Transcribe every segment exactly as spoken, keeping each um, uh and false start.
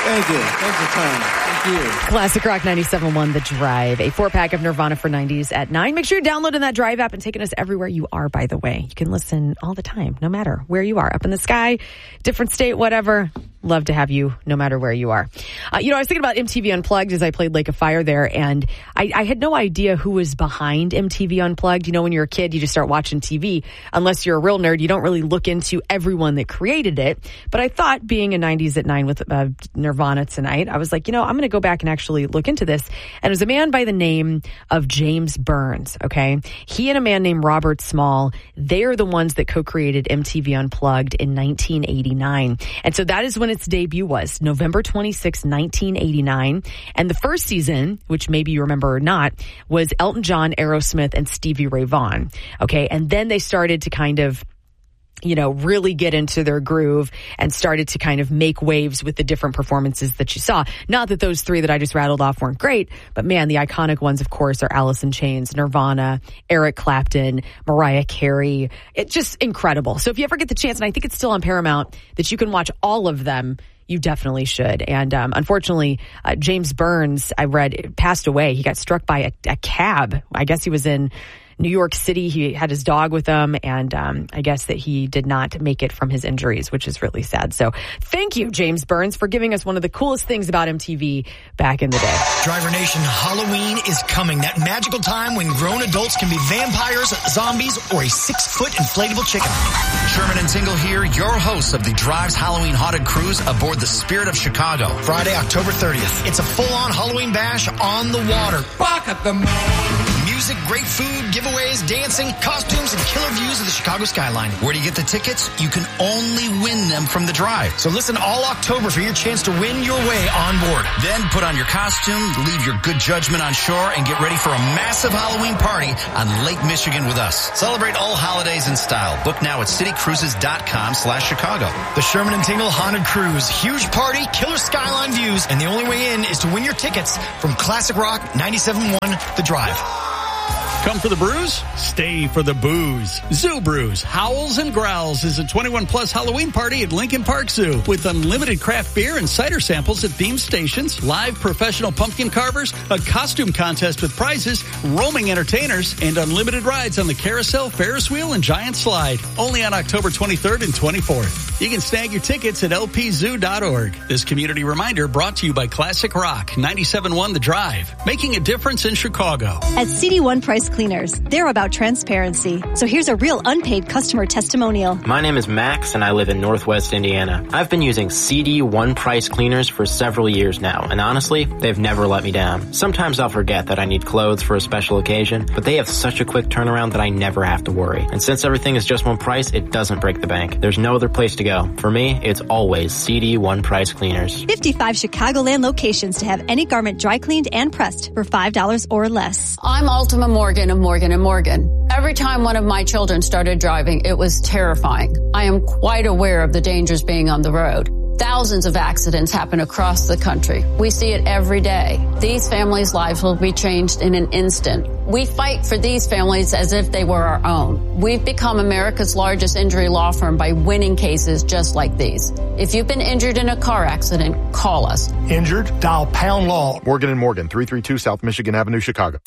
Thank you. Thanks for coming. Thank you. Classic Rock ninety-seven point one The Drive, a four-pack of Nirvana for nineties at nine. Make sure you're downloading that Drive app and taking us everywhere you are, by the way. You can listen all the time, no matter where you are. Up in the sky, different state, whatever. Love to have you no matter where you are. Uh, you know, I was thinking about M T V Unplugged as I played Lake of Fire there, and I, I had no idea who was behind M T V Unplugged. You know, when you're a kid, you just start watching T V. Unless you're a real nerd, you don't really look into everyone that created it. But I thought, being a nineties at nine with uh, Nirvana tonight, I was like, you know, I'm going to go back and actually look into this. And it was a man by the name of James Burns, okay? He and a man named Robert Small, they are the ones that co-created M T V Unplugged in nineteen eighty-nine. And so that is when its debut was, November twenty-sixth, nineteen eighty-nine. And the first season, which maybe you remember or not, was Elton John, Aerosmith, and Stevie Ray Vaughan. Okay, and then they started to kind of, you know, really get into their groove and started to kind of make waves with the different performances that you saw. Not that those three that I just rattled off weren't great, but man, the iconic ones, of course, are Alice in Chains, Nirvana, Eric Clapton, Mariah Carey. It's just incredible. So if you ever get the chance, and I think it's still on Paramount, that you can watch all of them, you definitely should. And um, unfortunately, uh, James Burns, I read, passed away. He got struck by a, a cab. I guess he was in New York City. He had his dog with him, and um, I guess that he did not make it from his injuries, which is really sad. So thank you, James Burns, for giving us one of the coolest things about M T V back in the day. Driver Nation, Halloween is coming. That magical time when grown adults can be vampires, zombies, or a six-foot inflatable chicken. Sherman and Tingle here, your hosts of the Drive's Halloween Haunted Cruise aboard the Spirit of Chicago. Friday, October thirtieth. It's a full-on Halloween bash on the water. Bark at the moon. Music, great food, giveaways, dancing, costumes, and killer views of the Chicago skyline. Where do you get the tickets? You can only win them from the Drive. So listen all October for your chance to win your way on board. Then put on your costume, leave your good judgment on shore, and get ready for a massive Halloween party on Lake Michigan with us. Celebrate all holidays in style. Book now at citycruises.com slash Chicago. The Sherman and Tingle Haunted Cruise. Huge party, killer skyline views, and the only way in is to win your tickets from Classic Rock ninety-seven point one The Drive. Come for the brews? Stay for the booze. Zoo Brews, Howls and Growls is a twenty-one plus Halloween party at Lincoln Park Zoo with unlimited craft beer and cider samples at themed stations, live professional pumpkin carvers, a costume contest with prizes, roaming entertainers, and unlimited rides on the carousel, Ferris wheel, and giant slide. Only on October twenty-third and twenty-fourth. You can snag your tickets at L P zoo dot org. This community reminder brought to you by Classic Rock ninety-seven point one The Drive, making a difference in Chicago. At C D one Price Cleaners, they're about transparency. So here's a real unpaid customer testimonial. My name is Max, and I live in Northwest Indiana. I've been using C D one Price Cleaners for several years now, and honestly, they've never let me down. Sometimes I'll forget that I need clothes for a special occasion, but they have such a quick turnaround that I never have to worry. And since everything is just one price, it doesn't break the bank. There's no other place to go. For me, it's always C D one Price Cleaners. fifty-five Chicagoland locations to have any garment dry cleaned and pressed for five dollars or less. I'm Ultima Morgan of Morgan and Morgan. Every time one of my children started driving, it was terrifying. I am quite aware of the dangers being on the road. Thousands of accidents happen across the country. We see it every day. These families' lives will be changed in an instant. We fight for these families as if they were our own. We've become America's largest injury law firm by winning cases just like these. If you've been injured in a car accident, call us. Injured? Dial pound law. Morgan and Morgan, three thirty-two South Michigan Avenue, Chicago.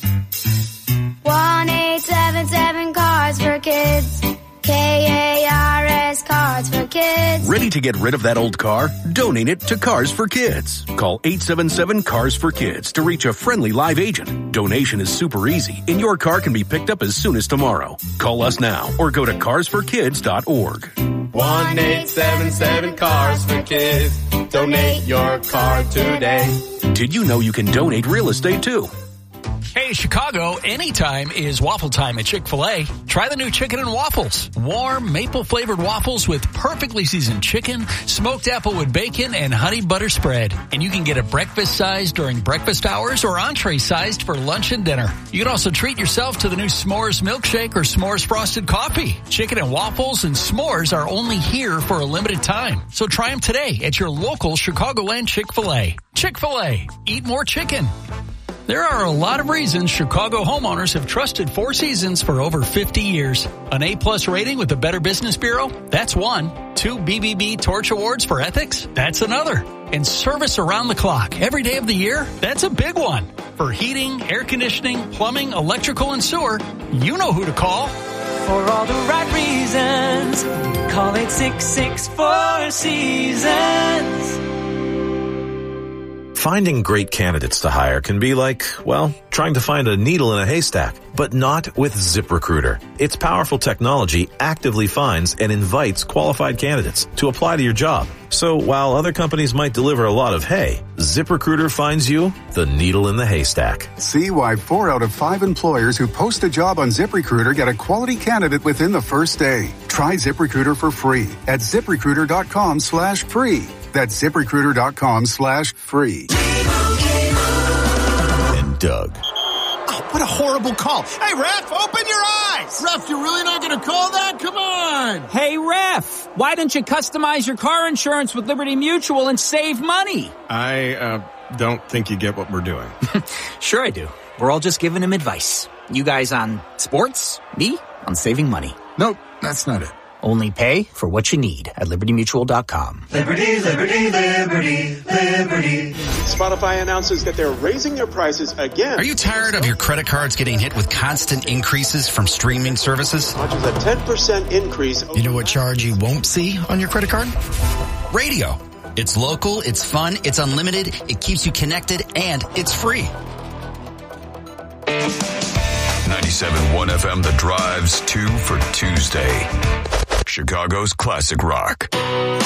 one eight seven seven Cars for Kids. K A R S Cars for Kids. Ready to get rid of that old car? Donate it to Cars for Kids. Call eight seven seven Cars for Kids to reach a friendly live agent. Donation is super easy, and your car can be picked up as soon as tomorrow. Call us now or go to cars for kids dot org. one eight seven seven Cars for Kids. Donate your car today. Did you know you can donate real estate too? Hey, Chicago, anytime is waffle time at Chick-fil-A. Try the new chicken and waffles. Warm, maple-flavored waffles with perfectly seasoned chicken, smoked applewood bacon, and honey butter spread. And you can get a breakfast size during breakfast hours or entree sized for lunch and dinner. You can also treat yourself to the new s'mores milkshake or s'mores frosted coffee. Chicken and waffles and s'mores are only here for a limited time. So try them today at your local Chicagoland Chick-fil-A. Chick-fil-A. Eat more chicken. There are a lot of reasons Chicago homeowners have trusted Four Seasons for over fifty years. An A-plus rating with the Better Business Bureau? That's one. Two B B B Torch Awards for ethics? That's another. And service around the clock every day of the year? That's a big one. For heating, air conditioning, plumbing, electrical, and sewer, you know who to call. For all the right reasons, call eight six six, four seasons. Finding great candidates to hire can be like, well, trying to find a needle in a haystack, but not with ZipRecruiter. Its powerful technology actively finds and invites qualified candidates to apply to your job. So while other companies might deliver a lot of hay, ZipRecruiter finds you the needle in the haystack. See why four out of five employers who post a job on ZipRecruiter get a quality candidate within the first day. Try ZipRecruiter for free at ZipRecruiter.com slash free. That's ZipRecruiter.com slash free. And Doug. Oh, what a horrible call. Hey, Ref, open your eyes. Ref, you're really not going to call that? Come on. Hey, Ref, why don't you customize your car insurance with Liberty Mutual and save money? I uh, don't think you get what we're doing. Sure I do. We're all just giving him advice. You guys on sports, me on saving money. Nope, that's not it. Only pay for what you need at Liberty Mutual dot com. Liberty, Liberty, Liberty, Liberty. Spotify announces that they're raising their prices again. Are you tired of your credit cards getting hit with constant increases from streaming services? Much as a ten percent increase. You know what charge you won't see on your credit card? Radio. It's local, it's fun, it's unlimited, it keeps you connected, and it's free. ninety-seven point one F M The Drive's two for Tuesday. Chicago's classic rock.